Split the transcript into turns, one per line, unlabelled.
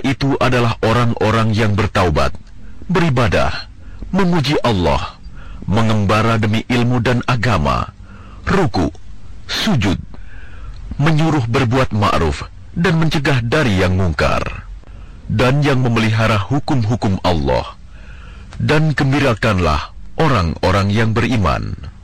itu adalah orang-orang yang bertaubat, beribadah, memuji Allah, mengembara demi ilmu dan agama, ruku, sujud, menyuruh berbuat ma'ruf dan mencegah dari yang mungkar, dan yang memelihara hukum-hukum Allah. Dan gembirakanlah orang-orang yang beriman.